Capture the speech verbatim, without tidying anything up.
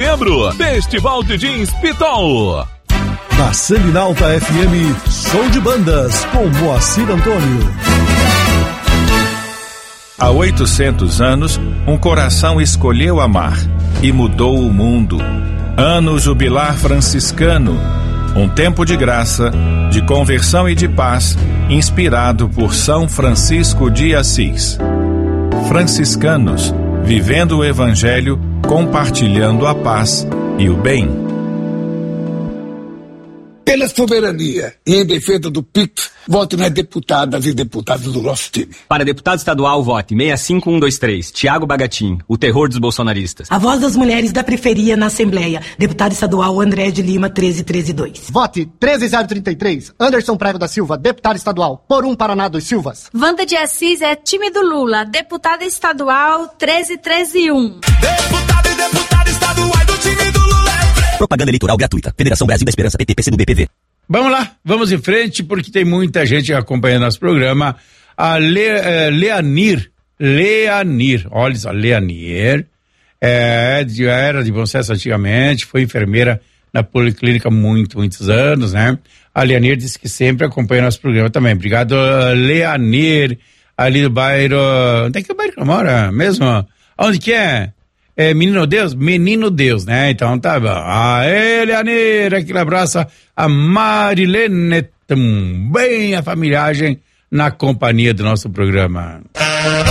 Setembro, Festival de Jeans Pitol. Na Seminalta F M, show de bandas com Moacir Antônio. Há oitocentos anos, um coração escolheu amar e mudou o mundo. Ano jubilar franciscano, um tempo de graça, de conversão e de paz, inspirado por São Francisco de Assis. Franciscanos, vivendo o Evangelho, compartilhando a paz e o bem. Pela soberania e em defesa do P I C, vote nas deputadas e deputados do nosso time. Para deputado estadual, vote seis cinco um dois três, Tiago Bagatin, o terror dos bolsonaristas. A voz das mulheres da periferia na Assembleia, deputado estadual André de Lima, treze treze dois. Vote treze zero trinta e três, Anderson Prego da Silva, deputado estadual, por um Paraná dos Silvas. Wanda de Assis é time do Lula, deputada estadual treze treze um. Deputado e deputada estadual do time do Lula. Propaganda eleitoral gratuita. Federação Brasil da Esperança, P T, P C do B, P V. Vamos lá, vamos em frente, porque tem muita gente acompanhando nosso programa. A Le, eh, Leanir, Leanir, olha só, Leanir, é, era de Bom Sucesso antigamente, foi enfermeira na Policlínica há muito, muitos anos, né? A Leanir disse que sempre acompanha nosso programa também. Obrigado, Leanir, ali do bairro, onde é que é o bairro que mora mesmo? Onde que é? É Menino Deus? Menino Deus, né? Então tá bom. Aê, Leanir, aquele abraço a Marilene, também a familiagem na companhia do nosso programa.